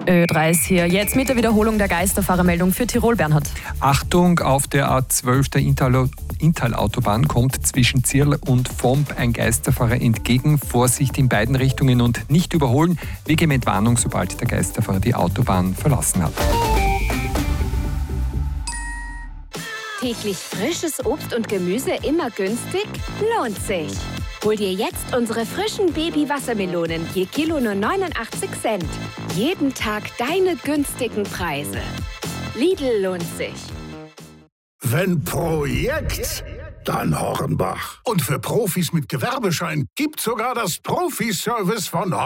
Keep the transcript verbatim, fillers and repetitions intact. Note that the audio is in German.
Ö drei ist hier. Jetzt mit der Wiederholung der Geisterfahrermeldung für Tirol, Bernhard. Achtung, auf der A zwölf der Inntal- Inntal-Autobahn kommt zwischen Zirl und Vomp ein Geisterfahrer entgegen. Vorsicht in beiden Richtungen und nicht überholen. Vehement Warnung, sobald der Geisterfahrer die Autobahn verlassen hat. Täglich frisches Obst und Gemüse immer günstig? Lohnt sich. Hol dir jetzt unsere frischen Baby-Wassermelonen, je Kilo nur neunundachtzig Cent. Jeden Tag deine günstigen Preise. Lidl lohnt sich. Wenn Projekt, dann Hornbach. Und für Profis mit Gewerbeschein gibt's sogar das Profiservice von Hornbach.